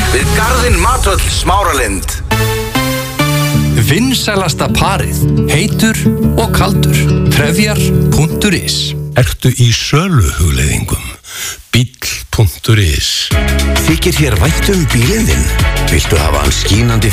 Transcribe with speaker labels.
Speaker 1: við Garðinn Matvöll Smáralind.
Speaker 2: Vinsælasta parið, heitur og kaldur. Trefjar.is.
Speaker 3: Ertu í söluhugleiðingum? Bíll.is.
Speaker 4: Þykir þér vænt bílinn þinn? Viltu hafa hann skínandi